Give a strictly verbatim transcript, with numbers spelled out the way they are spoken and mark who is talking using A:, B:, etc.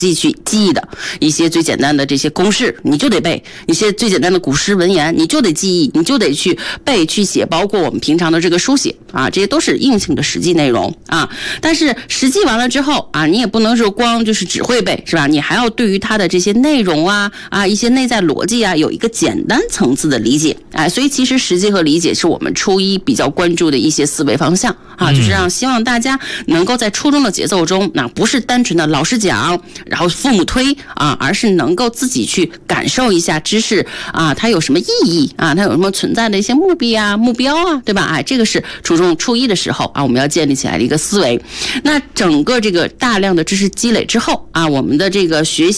A: 记去记忆的一些最简单的这些公式，你就得背；一些最简单的古诗文言，你就得记忆，你就得去背去写。包括我们平常的这个书写啊，这些都是硬性的实际内容啊。但是实际完了之后啊，你也不能说光就是只会背，是吧？你还要对于它的这些内容啊啊一些内在逻辑啊有一个简单层次的理解。哎，所以其实实际和理解是我们初一比较关注的一些思维方向啊，就是让希望大家能够在初中的节奏中，那不是单纯的老师讲，然后父母推啊，而是能够自己去感受一下知识啊，它有什么意义啊，它有什么存在的一些目的啊、目标啊，对吧？哎，这个是初中初一的时候啊，我们要建立起来的一个思维。那整个这个大量的知识积累之后啊，我们的这个学习